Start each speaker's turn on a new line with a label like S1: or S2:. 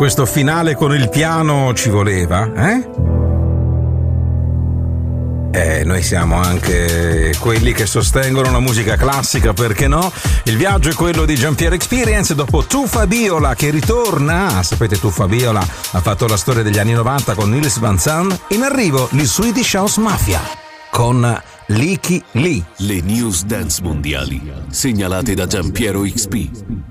S1: questo finale con il piano ci voleva, noi siamo anche quelli che sostengono la musica classica, perché no? Il viaggio è quello di Jean-Pierre Experience. Dopo Tuffa Biola che ritorna, sapete Tuffa Biola ha fatto la storia degli anni 90 con Nils Van Zandt, in arrivo gli Swedish House Mafia con Licky Lee.
S2: Le news dance mondiali segnalate da Giampiero XP.